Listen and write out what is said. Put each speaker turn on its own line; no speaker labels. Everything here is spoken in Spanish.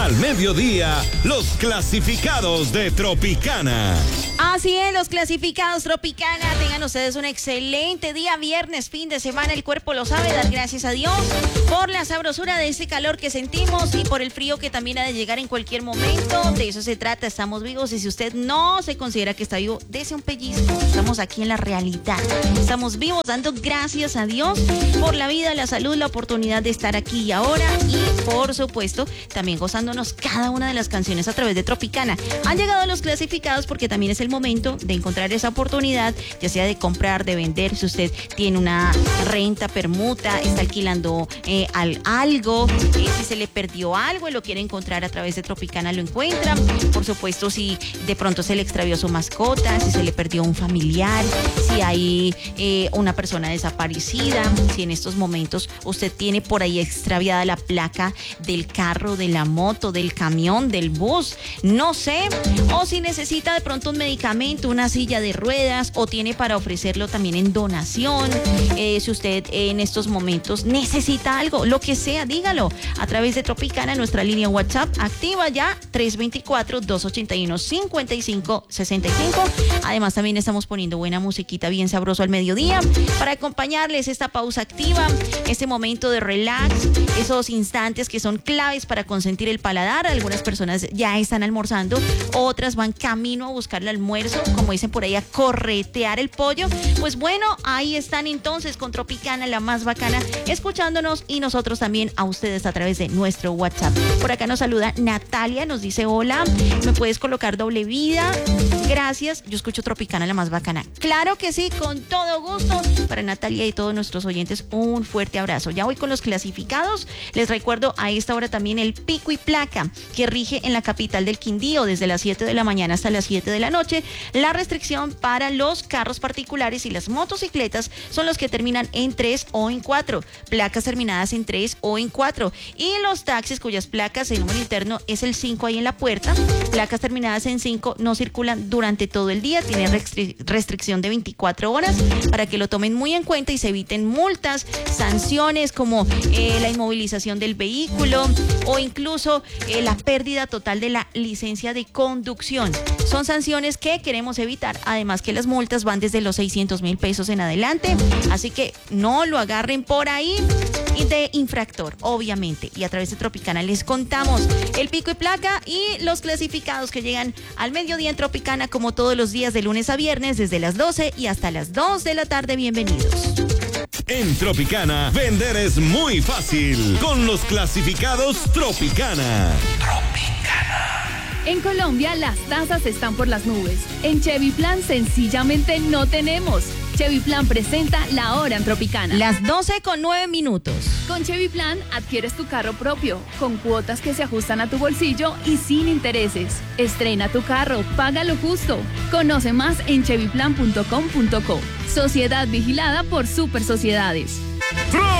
Al mediodía, los clasificados de Tropicana.
Así es, los clasificados Tropicana. Tengan ustedes un excelente día, viernes, fin de semana. El cuerpo lo sabe, dar gracias a Dios por la sabrosura de ese calor que sentimos y por el frío que también ha de llegar en cualquier momento. De eso se trata, estamos vivos y si usted no se considera que está vivo, dése un pellizco. Estamos aquí en la realidad. Estamos vivos dando gracias a Dios por la vida, la salud, la oportunidad de estar aquí y ahora y por supuesto también gozándonos cada una de las canciones a través de Tropicana. Han llegado los clasificados porque también es el momento de encontrar esa oportunidad, ya sea de comprar, de vender, si usted tiene una renta, permuta, está alquilando algo, si se le perdió algo y lo quiere encontrar a través de Tropicana, lo encuentra. Por supuesto, si de pronto se le extravió su mascota, si se le perdió un familiar, si hay una persona desaparecida, si en estos momentos usted tiene por ahí extraviada la placa del carro, de la moto, del camión, del bus, no sé, o si necesita de pronto un medicamento, una silla de ruedas o tiene para ofrecerlo también en donación, si usted en estos momentos necesita algo, lo que sea, dígalo a través de Tropicana, nuestra línea WhatsApp activa ya 324-281-5565. Además también estamos poniendo buena musiquita bien sabroso al mediodía para acompañarles esta pausa activa, este momento de relax, esos instantes que son claves para consentir el paladar. Algunas personas ya están almorzando, otras van camino a buscar el almuerzo, como dicen por ahí, a corretear el pollo. Pues bueno, ahí están entonces con Tropicana, la más bacana, escuchándonos y nosotros también a ustedes a través de nuestro WhatsApp. Por acá nos saluda Natalia, nos dice: hola, ¿me puedes colocar Doble Vida? Gracias, yo escucho Tropicana, la más bacana. Claro que sí, con todo gusto. Para Natalia y todos nuestros oyentes, un fuerte abrazo. Ya voy con los clasificados. Les recuerdo a esta hora también el pico y placa que rige en la capital del Quindío desde las 7 de la mañana hasta las 7 de la noche. La restricción para los carros particulares y las motocicletas son los que terminan en 3 o en 4. Placas terminadas en 3 o en 4. Y los taxis cuyas placas, el número interno es el 5 ahí en la puerta. Placas terminadas en 5 no circulan durante todo el día. Tienen restricción de 24 horas para que lo tomen muy en cuenta y se eviten multas, sanciones como la inmovilización del vehículo o incluso la pérdida total de la licencia de conducción. Son sanciones que queremos evitar, además que las multas van desde los 600,000 pesos en adelante, así que no lo agarren por ahí y de infractor, obviamente. Y a través de Tropicana les contamos el pico y placa y los clasificados que llegan al mediodía en Tropicana, como todos los días de lunes a viernes, desde las 12 y hasta las 2 de la tarde. Bienvenidos.
En Tropicana, vender es muy fácil con los clasificados Tropicana.
En Colombia las tasas están por las nubes. En Chevy Plan sencillamente no tenemos. Chevy Plan presenta La Hora en Tropicana.
Las 12:09.
Con Chevy Plan adquieres tu carro propio, con cuotas que se ajustan a tu bolsillo y sin intereses. Estrena tu carro, paga lo justo. Conoce más en chevyplan.com.co. Sociedad vigilada por Super Sociedades.